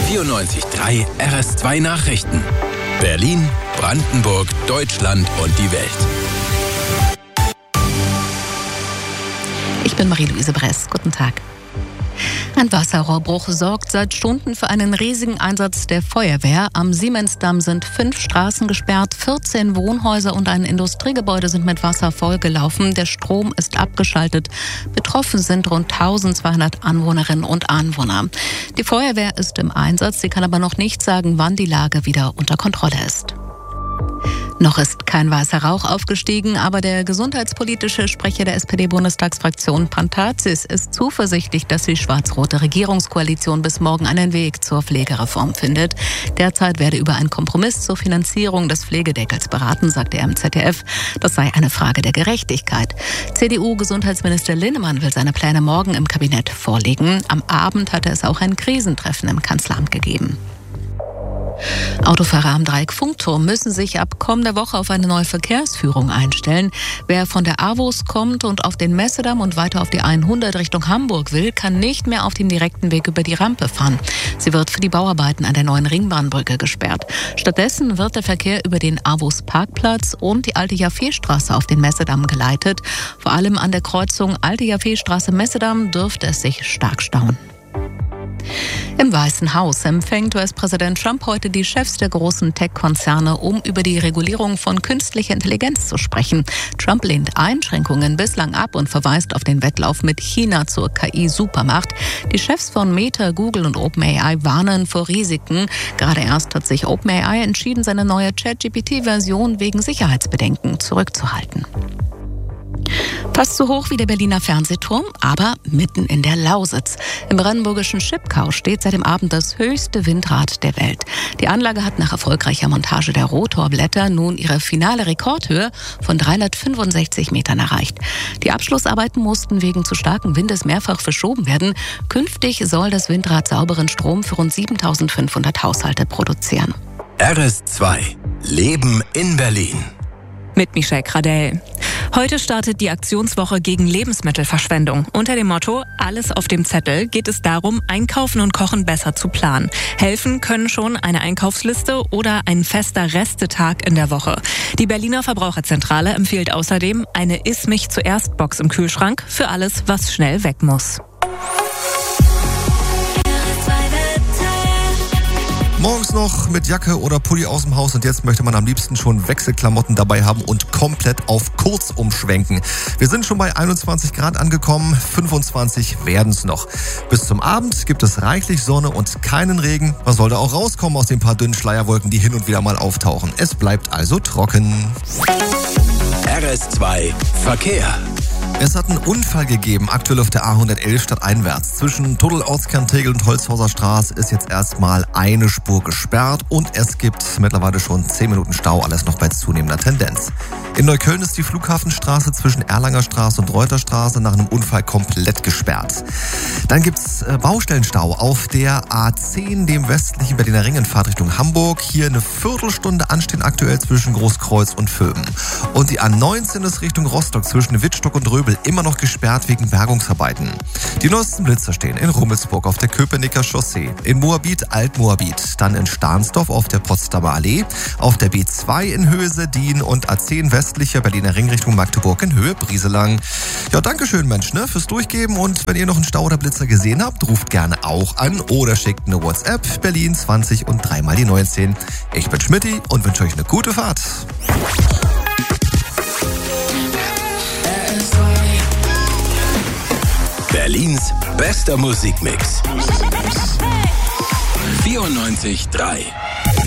94.3 RS2 Nachrichten. Berlin, Brandenburg, Deutschland und die Welt. Ich bin Marie-Louise Bress. Guten Tag. Ein Wasserrohrbruch sorgt seit Stunden für einen riesigen Einsatz der Feuerwehr. Am Siemensdamm sind 5 Straßen gesperrt, 14 Wohnhäuser und ein Industriegebäude sind mit Wasser vollgelaufen. Der Strom ist abgeschaltet. Betroffen sind rund 1200 Anwohnerinnen und Anwohner. Die Feuerwehr ist im Einsatz. Sie kann aber noch nicht sagen, wann die Lage wieder unter Kontrolle ist. Noch ist kein weißer Rauch aufgestiegen, aber der gesundheitspolitische Sprecher der SPD-Bundestagsfraktion Pantazis ist zuversichtlich, dass die schwarz-rote Regierungskoalition bis morgen einen Weg zur Pflegereform findet. Derzeit werde über einen Kompromiss zur Finanzierung des Pflegedeckels beraten, sagte er im ZDF. Das sei eine Frage der Gerechtigkeit. CDU-Gesundheitsminister Linnemann will seine Pläne morgen im Kabinett vorlegen. Am Abend hatte es auch ein Krisentreffen im Kanzleramt gegeben. Autofahrer am Dreieck-Funkturm müssen sich ab kommender Woche auf eine neue Verkehrsführung einstellen. Wer von der AWOS kommt und auf den Messedamm und weiter auf die 100 Richtung Hamburg will, kann nicht mehr auf dem direkten Weg über die Rampe fahren. Sie wird für die Bauarbeiten an der neuen Ringbahnbrücke gesperrt. Stattdessen wird der Verkehr über den AWOS-Parkplatz und die Alte Jaffe-Straße auf den Messedamm geleitet. Vor allem an der Kreuzung Alte Jaffe-Straße-Messedamm dürfte es sich stark stauen. Im Weißen Haus empfängt US-Präsident Trump heute die Chefs der großen Tech-Konzerne, um über die Regulierung von künstlicher Intelligenz zu sprechen. Trump lehnt Einschränkungen bislang ab und verweist auf den Wettlauf mit China zur KI-Supermacht. Die Chefs von Meta, Google und OpenAI warnen vor Risiken. Gerade erst hat sich OpenAI entschieden, seine neue ChatGPT-Version wegen Sicherheitsbedenken zurückzuhalten. Fast so hoch wie der Berliner Fernsehturm, aber mitten in der Lausitz. Im brandenburgischen Schipkau steht seit dem Abend das höchste Windrad der Welt. Die Anlage hat nach erfolgreicher Montage der Rotorblätter nun ihre finale Rekordhöhe von 365 Metern erreicht. Die Abschlussarbeiten mussten wegen zu starken Windes mehrfach verschoben werden. Künftig soll das Windrad sauberen Strom für rund 7.500 Haushalte produzieren. RS2 Leben in Berlin. Mit Michelle Kradell. Heute startet die Aktionswoche gegen Lebensmittelverschwendung. Unter dem Motto Alles auf dem Zettel geht es darum, Einkaufen und Kochen besser zu planen. Helfen können schon eine Einkaufsliste oder ein fester Restetag in der Woche. Die Berliner Verbraucherzentrale empfiehlt außerdem eine Iss-mich-zuerst-Box im Kühlschrank für alles, was schnell weg muss. Morgens noch mit Jacke oder Pulli aus dem Haus und jetzt möchte man am liebsten schon Wechselklamotten dabei haben und komplett auf kurz umschwenken. Wir sind schon bei 21 Grad angekommen, 25 werden es noch. Bis zum Abend gibt es reichlich Sonne und keinen Regen. Was soll da auch rauskommen aus den paar dünnen Schleierwolken, die hin und wieder mal auftauchen? Es bleibt also trocken. RS2 Verkehr. Es hat einen Unfall gegeben, aktuell auf der A111 stadteinwärts. Zwischen Tunnel-Ortskern Tegel und Holzhauser Straße ist jetzt erstmal eine Spur gesperrt und es gibt mittlerweile schon 10 Minuten Stau, alles noch bei zunehmender Tendenz. In Neukölln ist die Flughafenstraße zwischen Erlanger Straße und Reuterstraße nach einem Unfall komplett gesperrt. Dann gibt's Baustellenstau auf der A10, dem westlichen Berliner Ring in Fahrtrichtung Hamburg. Hier eine Viertelstunde anstehen aktuell zwischen Großkreuz und Vöben. Und die A19 ist Richtung Rostock zwischen Wittstock und Röbel immer noch gesperrt wegen Bergungsarbeiten. Die neuesten Blitzer stehen in Rummelsburg auf der Köpenicker Chaussee, in Moabit, Alt-Moabit, dann in Stahnsdorf auf der Potsdamer Allee, auf der B2 in Höhe Seddin und A10 westlicher Berliner Ring Richtung Magdeburg in Höhe Brieselang. Ja, dankeschön Mensch, fürs Durchgeben und wenn ihr noch einen Stau oder Blitzer gesehen habt, ruft gerne auch an oder schickt eine WhatsApp Berlin 20 und 3 mal die 19. Ich bin Schmitty und wünsche euch eine gute Fahrt. Berlins bester Musikmix. 94.3